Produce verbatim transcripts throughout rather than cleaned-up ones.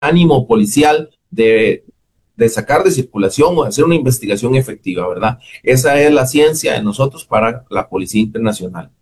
ánimo policial de, de sacar de circulación o de hacer una investigación efectiva, ¿verdad? Esa es la ciencia de nosotros para la Policía Internacional.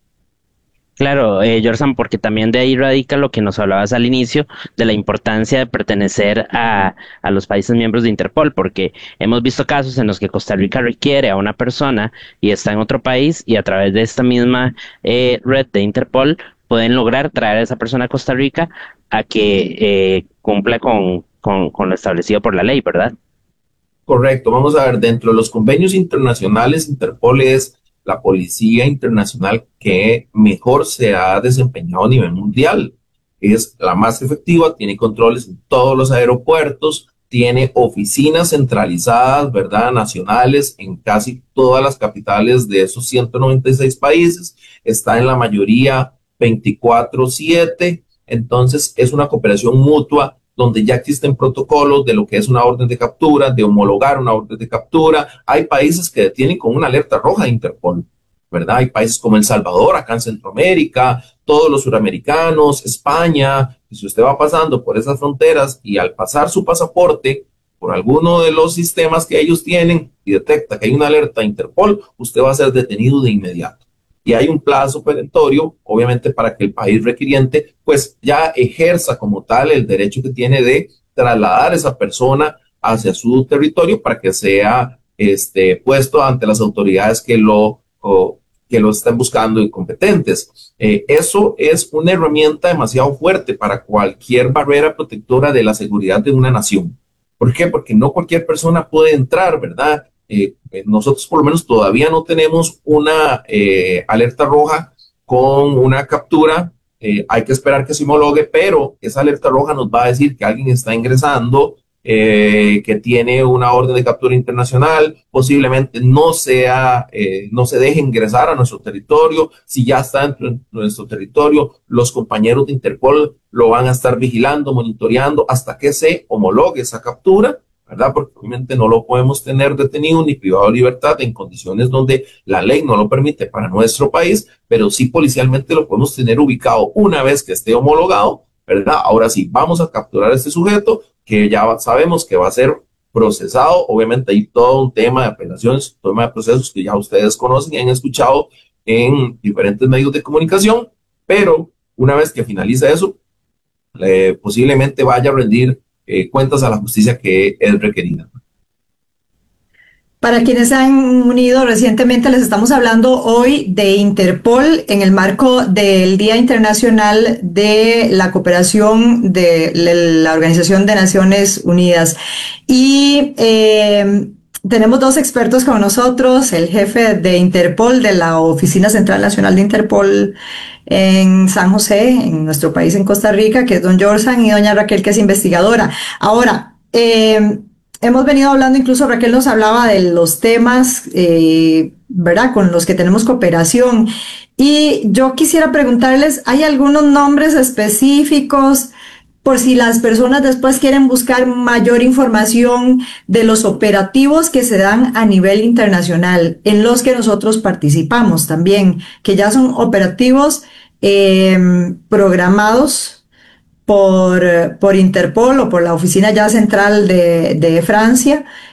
Claro, eh, Jorsan, porque también de ahí radica lo que nos hablabas al inicio de la importancia de pertenecer a, a los países miembros de Interpol, porque hemos visto casos en los que Costa Rica requiere a una persona y está en otro país y a través de esta misma eh, red de Interpol pueden lograr traer a esa persona a Costa Rica a que eh, cumpla con, con, con lo establecido por la ley, ¿verdad? Correcto, vamos a ver, dentro de los convenios internacionales, Interpol es la policía internacional que mejor se ha desempeñado a nivel mundial. Es la más efectiva, tiene controles en todos los aeropuertos, tiene oficinas centralizadas, ¿verdad? Nacionales en casi todas las capitales de esos ciento noventa y seis países, está en la mayoría veinticuatro siete, entonces es una cooperación mutua donde ya existen protocolos de lo que es una orden de captura, de homologar una orden de captura. Hay países que detienen con una alerta roja de Interpol, ¿verdad? Hay países como El Salvador, acá en Centroamérica, todos los suramericanos, España, y si usted va pasando por esas fronteras y al pasar su pasaporte por alguno de los sistemas que ellos tienen y detecta que hay una alerta de Interpol, usted va a ser detenido de inmediato. Y hay un plazo perentorio, obviamente, para que el país requiriente pues ya ejerza como tal el derecho que tiene de trasladar a esa persona hacia su territorio para que sea este, puesto ante las autoridades que lo, o, que lo están buscando y competentes. Eh, eso es una herramienta demasiado fuerte para cualquier barrera protectora de la seguridad de una nación. ¿Por qué? Porque no cualquier persona puede entrar, ¿verdad? Eh, eh, nosotros por lo menos todavía no tenemos una eh, alerta roja con una captura. Eh, hay que esperar que se homologue, pero esa alerta roja nos va a decir que alguien está ingresando, eh, que tiene una orden de captura internacional, posiblemente no sea, eh, no se deje ingresar a nuestro territorio. Si ya está dentro de nuestro territorio, los compañeros de Interpol lo van a estar vigilando, monitoreando hasta que se homologue esa captura, ¿verdad? Porque obviamente no lo podemos tener detenido ni privado de libertad en condiciones donde la ley no lo permite para nuestro país, pero sí policialmente lo podemos tener ubicado una vez que esté homologado, ¿verdad? Ahora sí, vamos a capturar a este sujeto que ya sabemos que va a ser procesado. Obviamente hay todo un tema de apelaciones, un tema de procesos que ya ustedes conocen y han escuchado en diferentes medios de comunicación, pero una vez que finaliza eso, eh, posiblemente vaya a rendir eh, cuentas a la justicia que es requerida. Para quienes se han unido recientemente, les estamos hablando hoy de Interpol en el marco del Día Internacional de la Cooperación de la Organización de Naciones Unidas. Y eh, tenemos dos expertos con nosotros, el jefe de Interpol, de la Oficina Central Nacional de Interpol en San José, en nuestro país, en Costa Rica, que es don Jorsan, y doña Raquel, que es investigadora. Ahora, eh, hemos venido hablando, incluso Raquel nos hablaba de los temas, eh, ¿verdad?, con los que tenemos cooperación. Y yo quisiera preguntarles, ¿hay algunos nombres específicos por si las personas después quieren buscar mayor información de los operativos que se dan a nivel internacional, en los que nosotros participamos también, que ya son operativos eh, programados por, por Interpol o por la oficina ya central de, de Francia,